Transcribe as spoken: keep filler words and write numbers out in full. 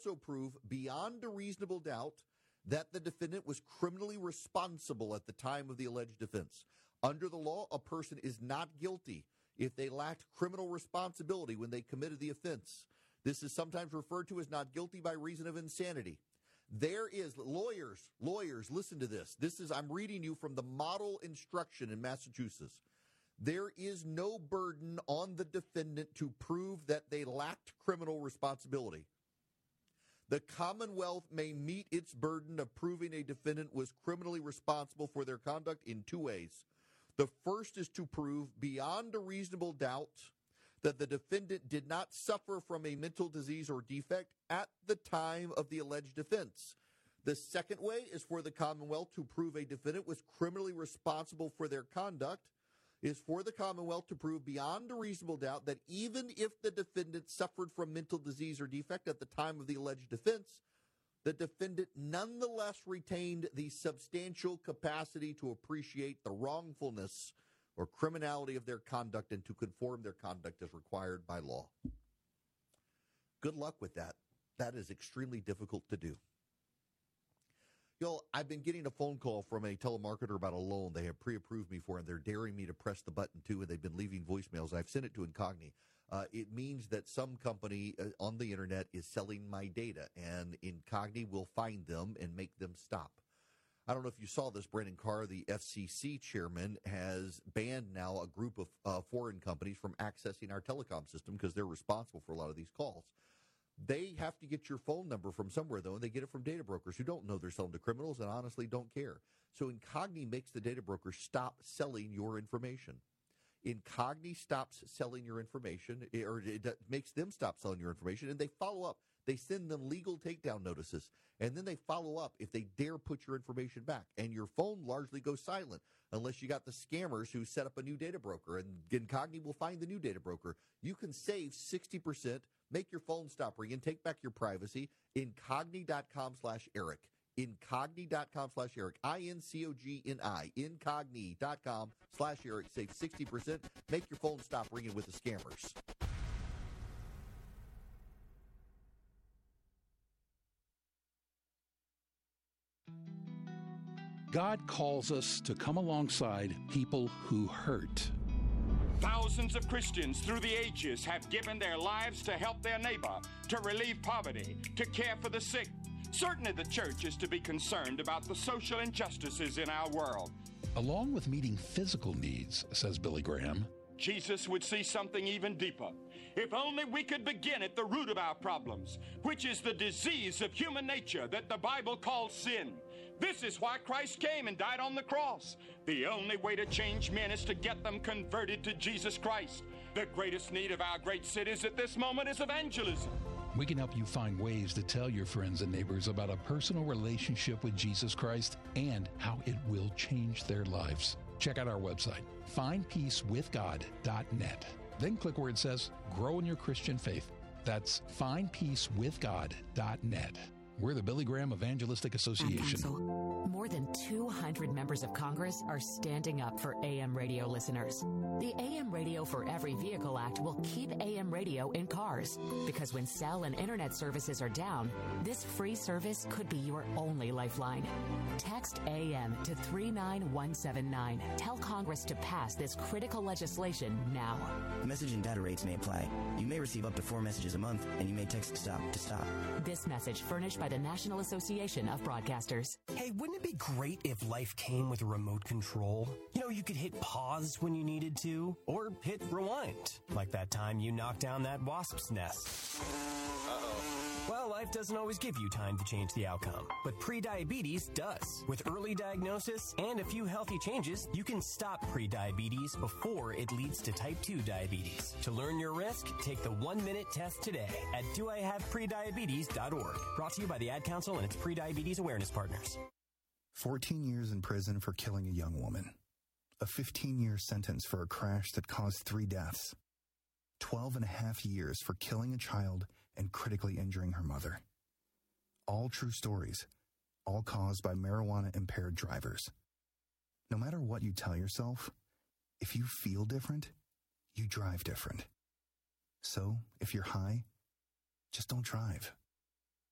also prove beyond a reasonable doubt that the defendant was criminally responsible at the time of the alleged offense. Under the law, a person is not guilty if they lacked criminal responsibility when they committed the offense. This is sometimes referred to as not guilty by reason of insanity. There is, lawyers, lawyers, listen to this. This is, I'm reading you from the model instruction in Massachusetts. There is no burden on the defendant to prove that they lacked criminal responsibility. The Commonwealth may meet its burden of proving a defendant was criminally responsible for their conduct in two ways. The first is to prove beyond a reasonable doubt that the defendant did not suffer from a mental disease or defect at the time of the alleged offense. The second way is for the Commonwealth to prove a defendant was criminally responsible for their conduct, is for the Commonwealth to prove beyond a reasonable doubt that even if the defendant suffered from mental disease or defect at the time of the alleged offense, the defendant nonetheless retained the substantial capacity to appreciate the wrongfulness or criminality of their conduct and to conform their conduct as required by law. Good luck with that. That is extremely difficult to do. You know, I've been getting a phone call from a telemarketer about a loan they have pre-approved me for, and they're daring me to press the button too, and they've been leaving voicemails. I've sent it to Incogni. Uh, it means that some company uh, on the internet is selling my data, and Incogni will find them and make them stop. I don't know if you saw this, Brandon Carr, the F C C chairman, has banned now a group of uh, foreign companies from accessing our telecom system because they're responsible for a lot of these calls. They have to get your phone number from somewhere, though, and they get it from data brokers who don't know they're selling to criminals and honestly don't care. So Incogni makes the data broker stop selling your information. Incogni stops selling your information, or it makes them stop selling your information, and they follow up. They send them legal takedown notices, and then they follow up if they dare put your information back. And your phone largely goes silent unless you got the scammers who set up a new data broker, and Incogni will find the new data broker. You can save sixty percent, make your phone stop ringing, take back your privacy. Incogni.com slash Eric. Incogni.com slash Eric. I N C O G N I. Incogni.com slash Eric. Save sixty percent. Make your phone stop ringing with the scammers. God calls us to come alongside people who hurt. Thousands of Christians through the ages have given their lives to help their neighbor, to relieve poverty, to care for the sick. Certainly the church is to be concerned about the social injustices in our world. Along with meeting physical needs, says Billy Graham, Jesus would see something even deeper. If only we could begin at the root of our problems, which is the disease of human nature that the Bible calls sin. This is why Christ came and died on the cross. The only way to change men is to get them converted to Jesus Christ. The greatest need of our great cities at this moment is evangelism. We can help you find ways to tell your friends and neighbors about a personal relationship with Jesus Christ and how it will change their lives. Check out our website, find peace with god dot net. Then click where it says Grow in Your Christian Faith. That's find peace with god dot net. We're the Billy Graham Evangelistic Association. More than two hundred members of Congress are standing up for A M radio listeners. The A M Radio for Every Vehicle Act will keep A M radio in cars, because when cell and internet services are down, this free service could be your only lifeline. Text A M to three nine one seven nine. Tell Congress to pass this critical legislation now. Message and data rates may apply. You may receive up to four messages a month, and you may text stop to stop. This message furnished by the National Association of Broadcasters. Hey, wouldn't it be great if life came with a remote control? You know, you could hit pause when you needed to, or hit rewind, like that time you knocked down that wasp's nest. Uh-oh. Well, life doesn't always give you time to change the outcome, but prediabetes does. With early diagnosis and a few healthy changes, you can stop prediabetes before it leads to type two diabetes. To learn your risk, take the one-minute test today at do I have prediabetes dot org. Brought to you by the Ad Council and its prediabetes awareness partners. fourteen years in prison for killing a young woman. A fifteen-year sentence for a crash that caused three deaths. twelve and a half years for killing a child and critically injuring her mother. All true stories, all caused by marijuana-impaired drivers. No matter what you tell yourself, if you feel different, you drive different. So, if you're high, just don't drive.